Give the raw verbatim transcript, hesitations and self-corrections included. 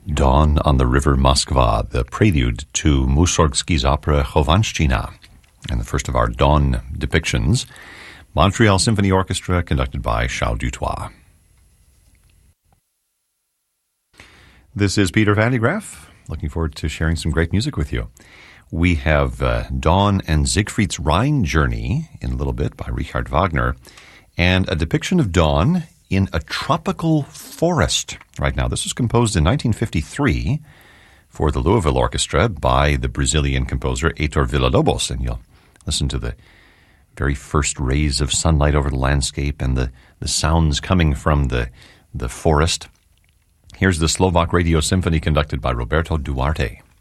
Dawn on the River Moskva, the prelude to Mussorgsky's opera Chovanshchina, and the first of our dawn depictions, Montreal Symphony Orchestra, conducted by Charles Dutoit. This is Peter Van de Graaff, looking forward to sharing some great music with you. We have uh, Dawn and Siegfried's Rhine Journey in a little bit by Richard Wagner, and a depiction of dawn in a tropical forest right now. This was composed in nineteen fifty-three for the Louisville Orchestra by the Brazilian composer Heitor Villa-Lobos, and you'll listen to the very first rays of sunlight over the landscape and the, the sounds coming from the, the forest. Here's the Slovak Radio Symphony conducted by Roberto Duarte.